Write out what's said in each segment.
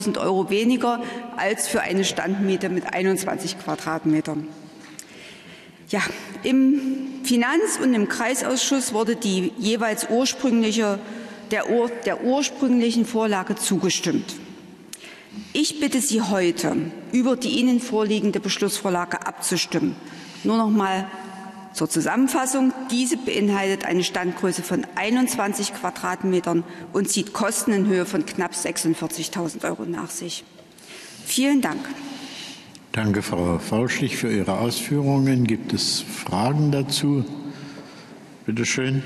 € weniger als für eine Standmiete mit 21 Quadratmetern. Ja, im Finanz- und im Kreisausschuss wurde die jeweils der ursprünglichen Vorlage zugestimmt. Ich bitte Sie heute, über die Ihnen vorliegende Beschlussvorlage abzustimmen. Nur noch mal zur Zusammenfassung. Diese beinhaltet eine Standgröße von 21 Quadratmetern und zieht Kosten in Höhe von knapp 46.000 € nach sich. Vielen Dank. Danke, Frau Fauschlich, für Ihre Ausführungen. Gibt es Fragen dazu? Bitte schön.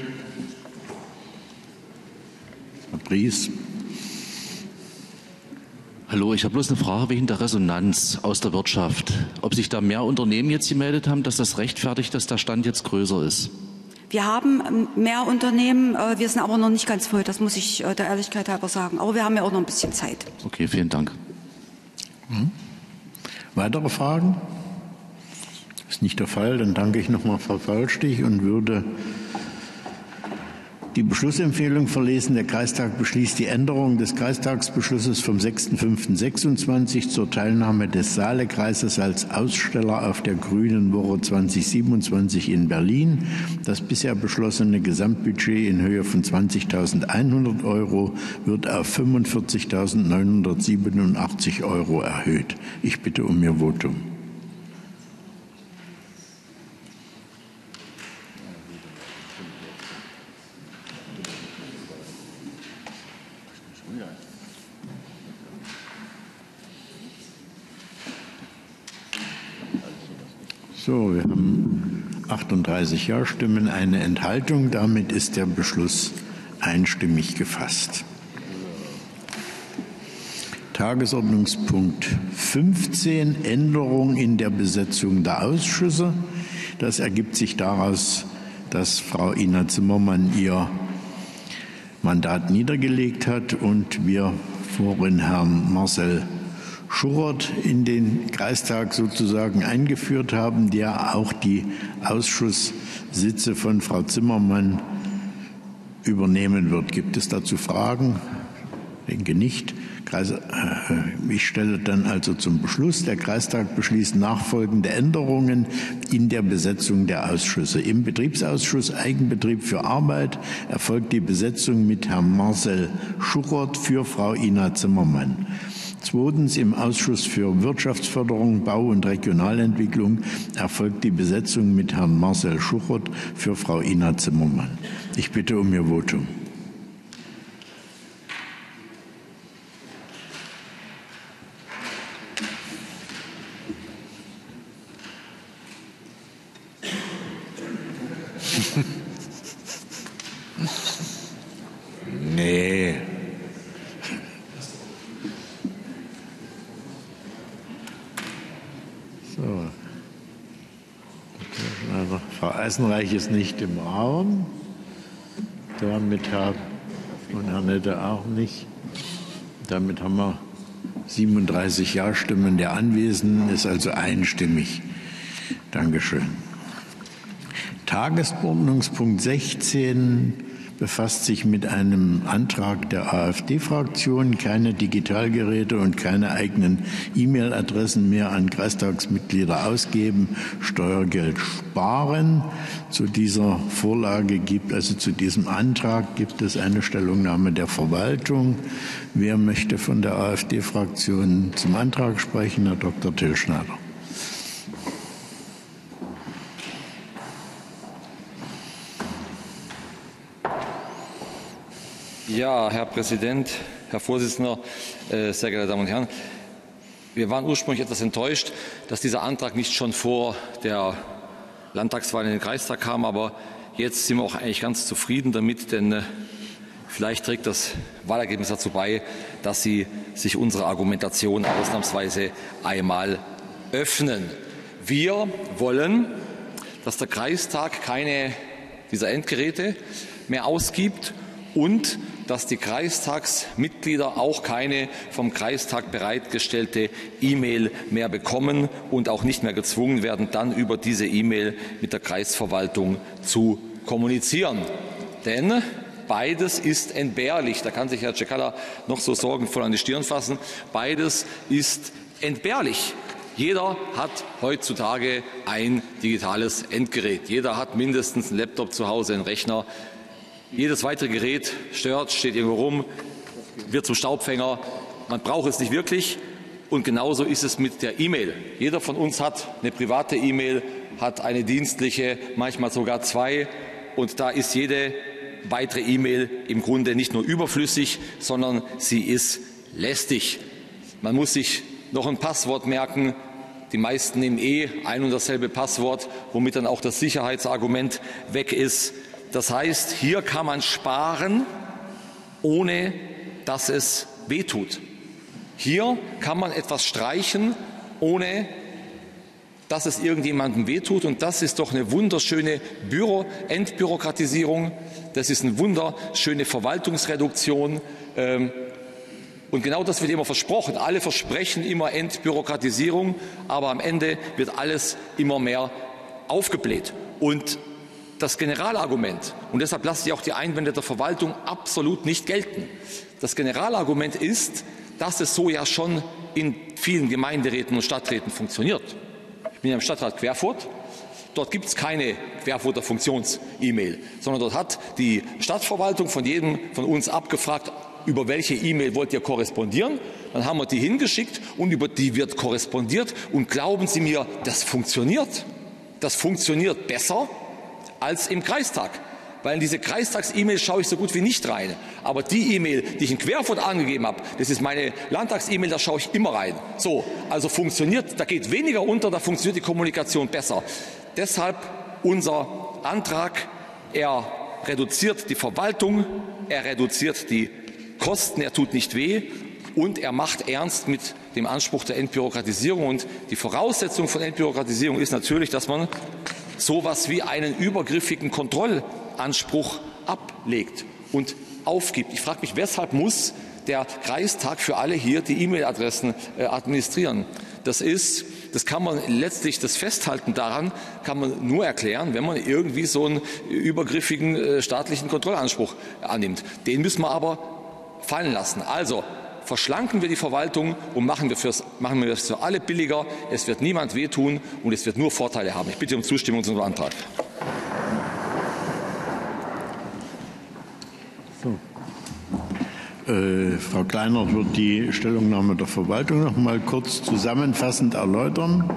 Herr Bries. Hallo, ich habe bloß eine Frage wegen der Resonanz aus der Wirtschaft. Ob sich da mehr Unternehmen jetzt gemeldet haben, dass das rechtfertigt, dass der Stand jetzt größer ist? Wir haben mehr Unternehmen, wir sind aber noch nicht ganz voll, das muss ich der Ehrlichkeit halber sagen. Aber wir haben ja auch noch ein bisschen Zeit. Okay, vielen Dank. Weitere Fragen? Das ist nicht der Fall. Dann danke ich nochmal Frau Fauschlich und würde die Beschlussempfehlung verlesen. Der Kreistag beschließt die Änderung des Kreistagsbeschlusses vom 6.5.26 zur Teilnahme des Saalekreises als Aussteller auf der Grünen Woche 2027 in Berlin. Das bisher beschlossene Gesamtbudget in Höhe von 20.100 € wird auf 45.987 € erhöht. Ich bitte um Ihr Votum. So, wir haben 38 Ja-Stimmen, eine Enthaltung. Damit ist der Beschluss einstimmig gefasst. Tagesordnungspunkt 15, Änderung in der Besetzung der Ausschüsse. Das ergibt sich daraus, dass Frau Ina Zimmermann ihr Mandat niedergelegt hat und wir vorhin Herrn Marcel Schurert in den Kreistag sozusagen eingeführt haben, der auch die Ausschusssitze von Frau Zimmermann übernehmen wird. Gibt es dazu Fragen? Ich denke nicht. Ich stelle dann also zum Beschluss. Der Kreistag beschließt nachfolgende Änderungen in der Besetzung der Ausschüsse. Im Betriebsausschuss Eigenbetrieb für Arbeit erfolgt die Besetzung mit Herrn Marcel Schurert für Frau Ina Zimmermann. Zweitens, im Ausschuss für Wirtschaftsförderung, Bau und Regionalentwicklung erfolgt die Besetzung mit Herrn Marcel Schurert für Frau Ina Zimmermann. Ich bitte um Ihr Votum. Nee. So. Also, Frau Eisenreich ist nicht im Raum. Damit und Herr Nette auch nicht. Damit haben wir 37 Ja-Stimmen der Anwesenden, ist also einstimmig. Dankeschön. Tagesordnungspunkt 16 befasst sich mit einem Antrag der AfD-Fraktion, keine Digitalgeräte und keine eigenen E-Mail-Adressen mehr an Kreistagsmitglieder ausgeben, Steuergeld sparen. Zu dieser Vorlage zu diesem Antrag gibt es eine Stellungnahme der Verwaltung. Wer möchte von der AfD-Fraktion zum Antrag sprechen? Herr Dr. Till Schneider. Ja, Herr Präsident, Herr Vorsitzender, sehr geehrte Damen und Herren. Wir waren ursprünglich etwas enttäuscht, dass dieser Antrag nicht schon vor der Landtagswahl in den Kreistag kam. Aber jetzt sind wir auch eigentlich ganz zufrieden damit, denn vielleicht trägt das Wahlergebnis dazu bei, dass Sie sich unserer Argumentation ausnahmsweise einmal öffnen. Wir wollen, dass der Kreistag keine dieser Endgeräte mehr ausgibt und dass die Kreistagsmitglieder auch keine vom Kreistag bereitgestellte E-Mail mehr bekommen und auch nicht mehr gezwungen werden, dann über diese E-Mail mit der Kreisverwaltung zu kommunizieren. Denn Beides ist entbehrlich. Da kann sich Herr Cekala noch so sorgenvoll an die Stirn fassen. Beides ist entbehrlich. Jeder hat heutzutage ein digitales Endgerät. Jeder hat mindestens einen Laptop zu Hause, einen Rechner. Jedes weitere Gerät stört, steht irgendwo rum, wird zum Staubfänger. Man braucht es nicht wirklich. Und genauso ist es mit der E-Mail. Jeder von uns hat eine private E-Mail, hat eine dienstliche, manchmal sogar zwei. Und da ist jede weitere E-Mail im Grunde nicht nur überflüssig, sondern sie ist lästig. Man muss sich noch ein Passwort merken. Die meisten nehmen ein und dasselbe Passwort, womit dann auch das Sicherheitsargument weg ist. Das heißt, hier kann man sparen, ohne dass es wehtut. Hier kann man etwas streichen, ohne dass es irgendjemandem wehtut. Und das ist doch eine wunderschöne Entbürokratisierung. Das ist eine wunderschöne Verwaltungsreduktion. Und genau das wird immer versprochen. Alle versprechen immer Entbürokratisierung, aber am Ende wird alles immer mehr aufgebläht. Und das Generalargument, und deshalb lasse ich auch die Einwände der Verwaltung absolut nicht gelten. Das Generalargument ist, dass es so ja schon in vielen Gemeinderäten und Stadträten funktioniert. Ich bin ja im Stadtrat Querfurt. Dort gibt es keine Querfurter Funktions-E-Mail, sondern dort hat die Stadtverwaltung von jedem von uns abgefragt, über welche E-Mail wollt ihr korrespondieren. Dann haben wir die hingeschickt und über die wird korrespondiert. Und glauben Sie mir, das funktioniert. Das funktioniert besser als im Kreistag. Weil in diese Kreistags-E-Mail schaue ich so gut wie nicht rein. Aber die E-Mail, die ich in Querfurt angegeben habe, das ist meine Landtags-E-Mail, da schaue ich immer rein. So, also funktioniert, da geht weniger unter, da funktioniert die Kommunikation besser. Deshalb unser Antrag, er reduziert die Verwaltung, er reduziert die Kosten, er tut nicht weh und er macht ernst mit dem Anspruch der Entbürokratisierung. Und die Voraussetzung von Entbürokratisierung ist natürlich, dass man sowas wie einen übergriffigen Kontrollanspruch ablegt und aufgibt. Ich frage mich, weshalb muss der Kreistag für alle hier die E-Mail-Adressen administrieren? Das kann man letztlich, das Festhalten daran kann man nur erklären, wenn man irgendwie so einen übergriffigen staatlichen Kontrollanspruch annimmt. Den müssen wir aber fallen lassen. Also verschlanken wir die Verwaltung und machen wir es für alle billiger. Es wird niemand wehtun und es wird nur Vorteile haben. Ich bitte um Zustimmung zu unserem Antrag. So. Frau Kleinert wird die Stellungnahme der Verwaltung noch mal kurz zusammenfassend erläutern.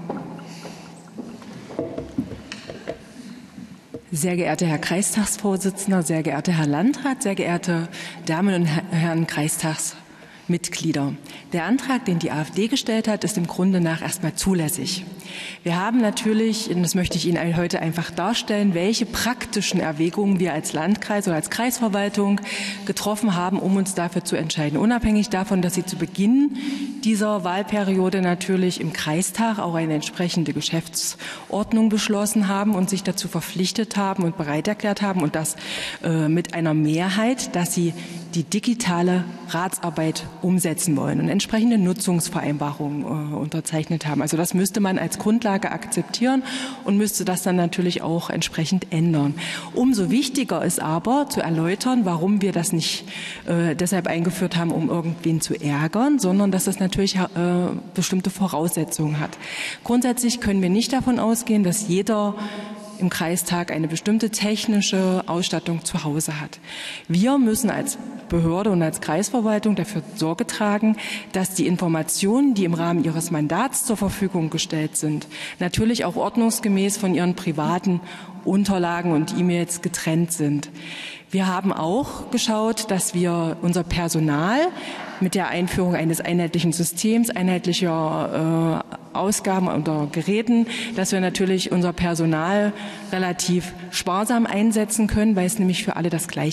Sehr geehrter Herr Kreistagsvorsitzender, sehr geehrter Herr Landrat, sehr geehrte Damen und Herren Kreistagsmitglieder. Der Antrag, den die AfD gestellt hat, ist im Grunde nach erstmal zulässig. Wir haben natürlich, und das möchte ich Ihnen heute einfach darstellen, welche praktischen Erwägungen wir als Landkreis oder als Kreisverwaltung getroffen haben, um uns dafür zu entscheiden. Unabhängig davon, dass Sie zu Beginn dieser Wahlperiode natürlich im Kreistag auch eine entsprechende Geschäftsordnung beschlossen haben und sich dazu verpflichtet haben und bereit erklärt haben und das mit einer Mehrheit, dass Sie die digitale Ratsarbeit umsetzen wollen und entsprechende Nutzungsvereinbarungen unterzeichnet haben. Also das müsste man als Grundlage akzeptieren und müsste das dann natürlich auch entsprechend ändern. Umso wichtiger ist aber zu erläutern, warum wir das nicht deshalb eingeführt haben, um irgendwen zu ärgern, sondern dass das natürlich bestimmte Voraussetzungen hat. Grundsätzlich können wir nicht davon ausgehen, dass jeder im Kreistag eine bestimmte technische Ausstattung zu Hause hat. Wir müssen als Behörde und als Kreisverwaltung dafür Sorge tragen, dass die Informationen, die im Rahmen ihres Mandats zur Verfügung gestellt sind, natürlich auch ordnungsgemäß von ihren privaten Unterlagen und E-Mails getrennt sind. Wir haben auch geschaut, dass wir unser Personal mit der Einführung eines einheitlichen Systems, einheitlicher Ausgaben oder Geräten, dass wir natürlich unser Personal relativ sparsam einsetzen können, weil es nämlich für alle das Gleiche gibt.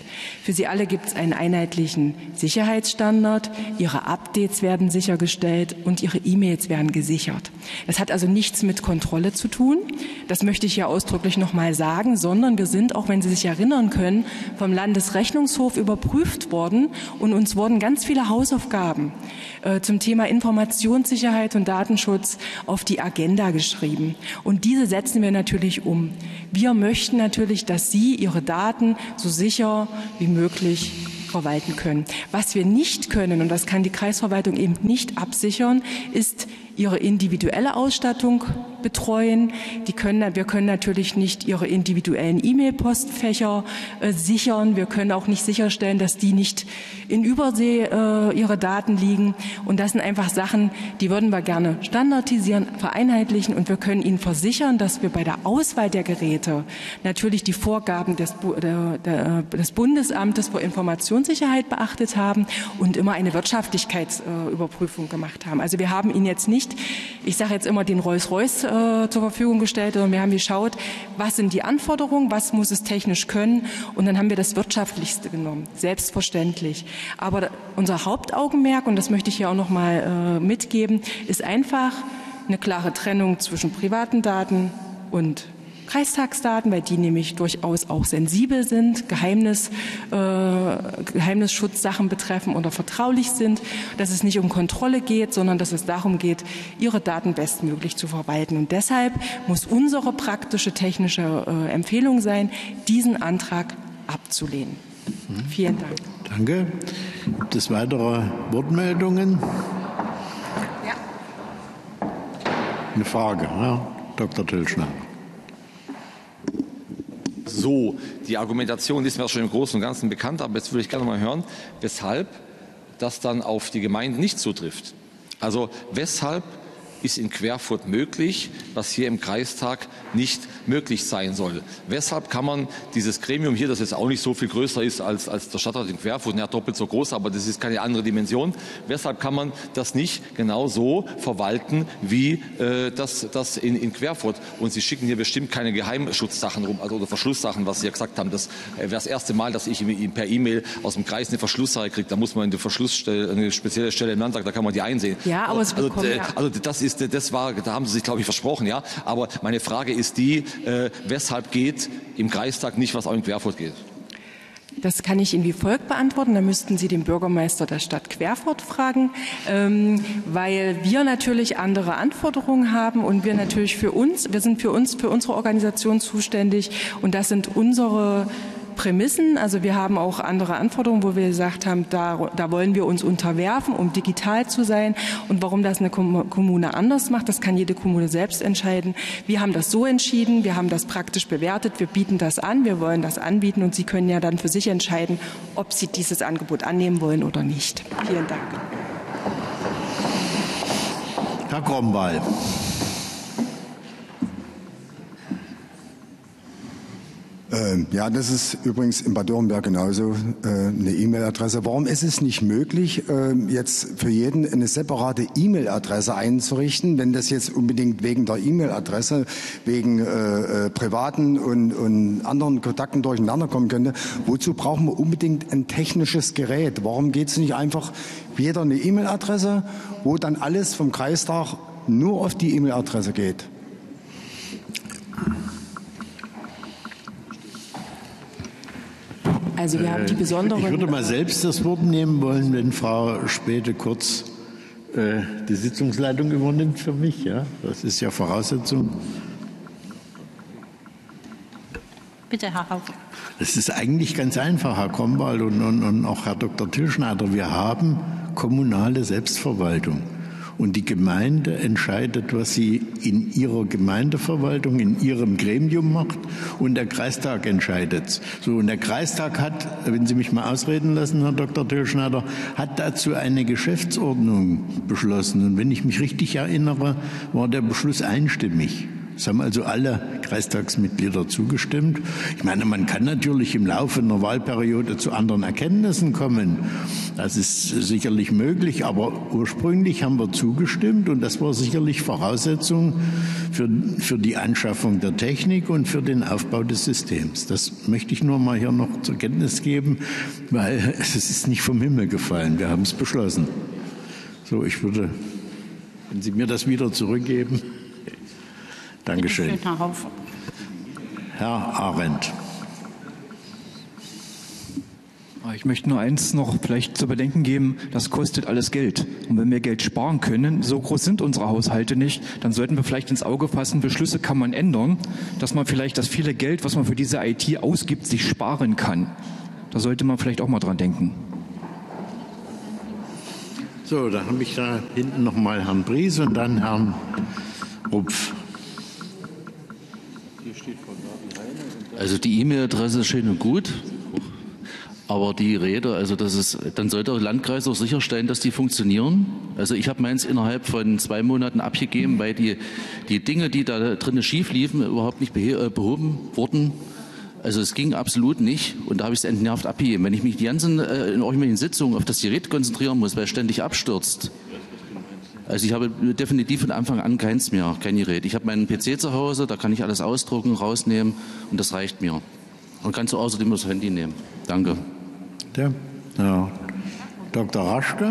Für sie alle gibt es einen einheitlichen Sicherheitsstandard. Ihre Updates werden sichergestellt und ihre E-Mails werden gesichert. Das hat also nichts mit Kontrolle zu tun. Das möchte ich hier ausdrücklich noch mal sagen, sondern wir sind, auch wenn Sie sich erinnern können, vom Landesrechnungshof überprüft worden und uns wurden ganz viele Hausaufgaben zum Thema Informationssicherheit und Datenschutz auf die Agenda geschrieben. Und diese setzen wir natürlich um. Wir möchten natürlich, dass Sie Ihre Daten so sicher wie möglich verwalten können. Was wir nicht können, und das kann die Kreisverwaltung eben nicht absichern, ist ihre individuelle Ausstattung betreuen. Wir können natürlich nicht ihre individuellen E-Mail-Postfächer sichern. Wir können auch nicht sicherstellen, dass die nicht in Übersee ihre Daten liegen. Und das sind einfach Sachen, die würden wir gerne standardisieren, vereinheitlichen. Und wir können Ihnen versichern, dass wir bei der Auswahl der Geräte natürlich die Vorgaben des Bundesamtes für Informationssicherheit beachtet haben und immer eine Wirtschaftlichkeitsüberprüfung gemacht haben. Also wir haben Ihnen jetzt nicht, ich sage jetzt immer, den Rolls-Royce zur Verfügung gestellt, sondern wir haben geschaut, was sind die Anforderungen, was muss es technisch können, und dann haben wir das Wirtschaftlichste genommen, selbstverständlich. Aber unser Hauptaugenmerk, und das möchte ich hier auch noch mal mitgeben, ist einfach eine klare Trennung zwischen privaten Daten und Kreistagsdaten, weil die nämlich durchaus auch sensibel sind, Geheimnisschutzsachen betreffen oder vertraulich sind, dass es nicht um Kontrolle geht, sondern dass es darum geht, Ihre Daten bestmöglich zu verwalten. Und deshalb muss unsere praktische technische Empfehlung sein, diesen Antrag abzulehnen. Vielen Dank. Danke. Gibt es weitere Wortmeldungen? Ja. Eine Frage, ja? Dr. Tilschner. So, die Argumentation ist mir schon im Großen und Ganzen bekannt, aber jetzt würde ich gerne mal hören, weshalb das dann auf die Gemeinden nicht zutrifft. Also weshalb ist in Querfurt möglich, was hier im Kreistag nicht möglich sein soll. Weshalb kann man dieses Gremium hier, das jetzt auch nicht so viel größer ist als der Stadtrat in Querfurt, ja, doppelt so groß, aber das ist keine andere Dimension, weshalb kann man das nicht genau so verwalten wie das in Querfurt? Und Sie schicken hier bestimmt keine Geheimschutzsachen rum, also oder Verschlusssachen, was Sie ja gesagt haben. Das wäre das erste Mal, dass ich per E-Mail aus dem Kreis eine Verschlusssache kriege. Da muss man in die Verschlussstelle, eine spezielle Stelle im Landtag, da kann man die einsehen. Ja, aber es bekommen, also da haben Sie sich, glaube ich, versprochen, ja. Aber meine Frage ist die, weshalb geht im Kreistag nicht, was auch in Querfurt geht? Das kann ich Ihnen wie folgt beantworten. Da müssten Sie den Bürgermeister der Stadt Querfurt fragen, weil wir natürlich andere Anforderungen haben und wir natürlich für unsere Organisation zuständig, und das sind unsere Prämissen. Also wir haben auch andere Anforderungen, wo wir gesagt haben, da wollen wir uns unterwerfen, um digital zu sein. Und warum das eine Kommune anders macht, das kann jede Kommune selbst entscheiden. Wir haben das so entschieden, wir haben das praktisch bewertet, wir bieten das an, wir wollen das anbieten, und Sie können ja dann für sich entscheiden, ob Sie dieses Angebot annehmen wollen oder nicht. Vielen Dank. Herr Gromwall. Ja, das ist übrigens in Bad Dürrenberg genauso eine E-Mail-Adresse. Warum ist es nicht möglich, jetzt für jeden eine separate E-Mail-Adresse einzurichten, wenn das jetzt unbedingt wegen der E-Mail-Adresse, wegen privaten und anderen Kontakten durcheinander kommen könnte? Wozu brauchen wir unbedingt ein technisches Gerät? Warum geht es nicht einfach jeder eine E-Mail-Adresse, wo dann alles vom Kreistag nur auf die E-Mail-Adresse geht? Also wir haben die besonderen... Ich würde mal selbst das Wort nehmen wollen, wenn Frau Späte kurz die Sitzungsleitung übernimmt für mich. Ja? Das ist ja Voraussetzung. Bitte, Herr Hauke. Das ist eigentlich ganz einfach, Herr Gromwald und auch Herr Dr. Tilschneider. Wir haben kommunale Selbstverwaltung. Und die Gemeinde entscheidet, was sie in ihrer Gemeindeverwaltung, in ihrem Gremium macht, und der Kreistag entscheidet. So, und der Kreistag hat, wenn Sie mich mal ausreden lassen, Herr Dr. Tilschneider, hat dazu eine Geschäftsordnung beschlossen. Und wenn ich mich richtig erinnere, war der Beschluss einstimmig. Es haben also alle Kreistagsmitglieder zugestimmt. Ich meine, man kann natürlich im Laufe einer Wahlperiode zu anderen Erkenntnissen kommen. Das ist sicherlich möglich, aber ursprünglich haben wir zugestimmt und das war sicherlich Voraussetzung für die Anschaffung der Technik und für den Aufbau des Systems. Das möchte ich nur mal hier noch zur Kenntnis geben, weil es ist nicht vom Himmel gefallen. Wir haben es beschlossen. So, ich würde, wenn Sie mir das wieder zurückgeben. Dankeschön. Bitte schön, Herr Haufe. Herr Arendt. Ich möchte nur eins noch vielleicht zu bedenken geben, das kostet alles Geld. Und wenn wir Geld sparen können, so groß sind unsere Haushalte nicht, dann sollten wir vielleicht ins Auge fassen, Beschlüsse kann man ändern, dass man vielleicht das viele Geld, was man für diese IT ausgibt, sich sparen kann. Da sollte man vielleicht auch mal dran denken. So, dann habe ich da hinten noch mal Herrn Bries und dann Herrn Rupf. Also die E-Mail-Adresse ist schön und gut, aber die Rede, also dann sollte der Landkreis auch sicherstellen, dass die funktionieren. Also ich habe meins innerhalb von 2 Monaten abgegeben, weil die Dinge, die da drinnen schief liefen, überhaupt nicht behoben wurden. Also es ging absolut nicht und da habe ich es entnervt abgegeben. Wenn ich mich die ganzen in irgendwelchen Sitzungen auf das Gerät konzentrieren muss, weil es ständig abstürzt. Also ich habe definitiv von Anfang an kein Gerät. Ich habe meinen PC zu Hause, da kann ich alles ausdrucken, rausnehmen und das reicht mir. Und kannst du außerdem das Handy nehmen. Danke. Ja. Dr. Raschke.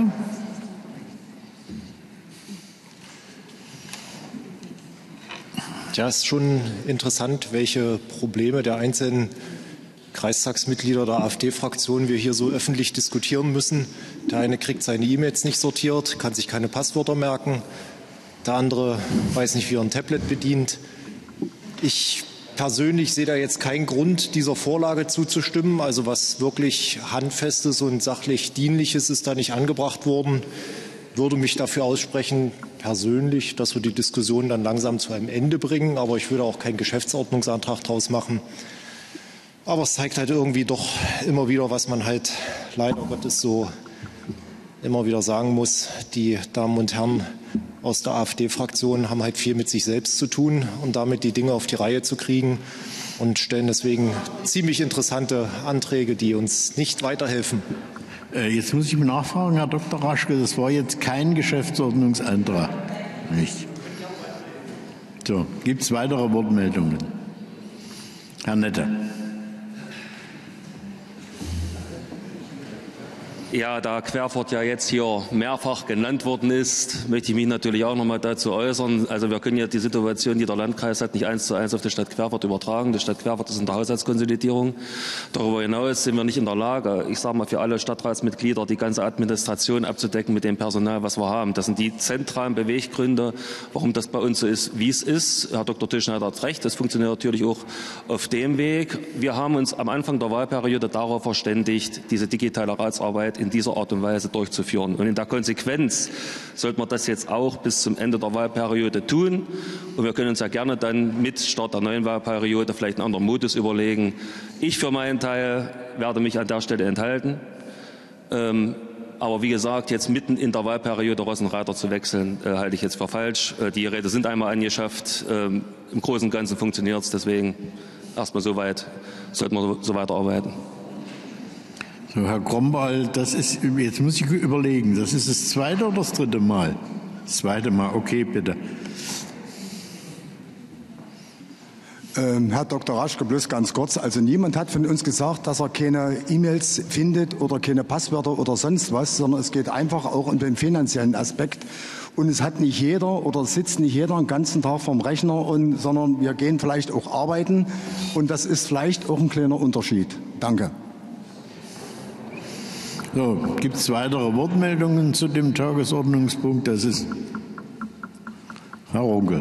Ja, es ist schon interessant, welche Probleme der einzelnen Kreistagsmitglieder der AfD-Fraktion wir hier so öffentlich diskutieren müssen. Der eine kriegt seine E-Mails nicht sortiert, kann sich keine Passwörter merken. Der andere weiß nicht, wie er ein Tablet bedient. Ich persönlich sehe da jetzt keinen Grund, dieser Vorlage zuzustimmen. Also was wirklich Handfestes und sachlich Dienliches ist da nicht angebracht worden. Würde mich dafür aussprechen, persönlich, dass wir die Diskussion dann langsam zu einem Ende bringen. Aber ich würde auch keinen Geschäftsordnungsantrag daraus machen. Aber es zeigt halt irgendwie doch immer wieder, was man halt leider Gottes so immer wieder sagen muss. Die Damen und Herren aus der AfD-Fraktion haben halt viel mit sich selbst zu tun, um damit die Dinge auf die Reihe zu kriegen und stellen deswegen ziemlich interessante Anträge, die uns nicht weiterhelfen. Jetzt muss ich nachfragen, Herr Dr. Raschke, das war jetzt kein Geschäftsordnungsantrag. Nicht. So, gibt es weitere Wortmeldungen? Herr Nette. Ja, da Querfurt ja jetzt hier mehrfach genannt worden ist, möchte ich mich natürlich auch noch mal dazu äußern. Also wir können ja die Situation, die der Landkreis hat, nicht 1:1 auf die Stadt Querfurt übertragen. Die Stadt Querfurt ist in der Haushaltskonsolidierung. Darüber hinaus sind wir nicht in der Lage, ich sage mal für alle Stadtratsmitglieder, die ganze Administration abzudecken mit dem Personal, was wir haben. Das sind die zentralen Beweggründe, warum das bei uns so ist, wie es ist. Herr Dr. Tüchner hat recht, das funktioniert natürlich auch auf dem Weg. Wir haben uns am Anfang der Wahlperiode darauf verständigt, diese digitale Ratsarbeit in dieser Art und Weise durchzuführen. Und in der Konsequenz sollte man das jetzt auch bis zum Ende der Wahlperiode tun. Und wir können uns ja gerne dann mit Start der neuen Wahlperiode vielleicht einen anderen Modus überlegen. Ich für meinen Teil werde mich an der Stelle enthalten. Aber wie gesagt, jetzt mitten in der Wahlperiode Rosenreiter zu wechseln, halte ich jetzt für falsch. Die Geräte sind einmal angeschafft. Im Großen und Ganzen funktioniert es. Deswegen erstmal so weit, sollten wir so weiterarbeiten. So, Herr Kromball, jetzt muss ich überlegen, das ist das zweite oder das dritte Mal? Das zweite Mal, okay, bitte. Herr Dr. Raschke, bloß ganz kurz. Also niemand hat von uns gesagt, dass er keine E-Mails findet oder keine Passwörter oder sonst was, sondern es geht einfach auch um den finanziellen Aspekt. Und es hat nicht jeder oder sitzt nicht jeder den ganzen Tag vorm Rechner, sondern wir gehen vielleicht auch arbeiten. Und das ist vielleicht auch ein kleiner Unterschied. Danke. So, gibt es weitere Wortmeldungen zu dem Tagesordnungspunkt? Das ist Herr Runkel.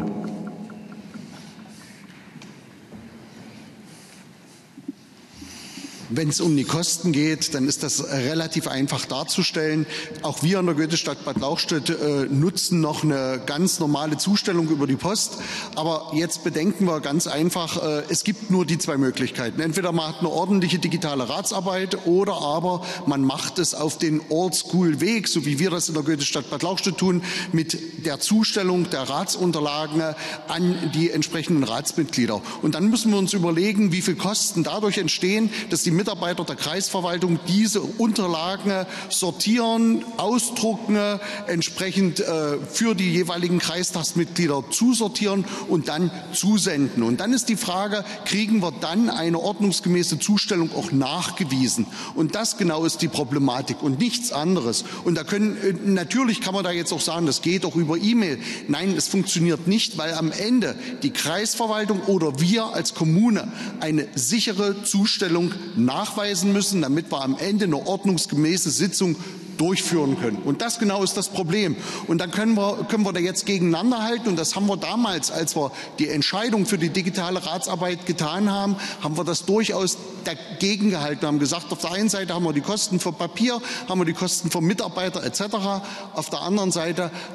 Wenn es um die Kosten geht, dann ist das relativ einfach darzustellen. Auch wir in der Goethestadt Bad Lauchstädt nutzen noch eine ganz normale Zustellung über die Post. Aber jetzt bedenken wir ganz einfach, es gibt nur die zwei Möglichkeiten. Entweder man hat eine ordentliche digitale Ratsarbeit oder aber man macht es auf den Oldschool-Weg, so wie wir das in der Goethestadt Bad Lauchstädt tun, mit der Zustellung der Ratsunterlagen an die entsprechenden Ratsmitglieder. Und dann müssen wir uns überlegen, wie viel Kosten dadurch entstehen, dass die Mitarbeiter der Kreisverwaltung diese Unterlagen sortieren, ausdrucken, entsprechend für die jeweiligen Kreistagsmitglieder zusortieren und dann zusenden. Und dann ist die Frage, kriegen wir dann eine ordnungsgemäße Zustellung auch nachgewiesen? Und das genau ist die Problematik und nichts anderes. Und natürlich kann man da jetzt auch sagen, das geht auch über E-Mail. Nein, es funktioniert nicht, weil am Ende die Kreisverwaltung oder wir als Kommune eine sichere Zustellung nachweisen müssen, damit wir am Ende eine ordnungsgemäße Sitzung durchführen können. Und das genau ist das Problem. Und dann können wir da jetzt gegeneinander halten. Und das haben wir damals, als wir die Entscheidung für die digitale Ratsarbeit getan haben, haben wir das durchaus dagegen gehalten. Haben gesagt, auf der einen Seite haben wir die Kosten für Papier, haben wir die Kosten für Mitarbeiter etc. Auf der anderen Seite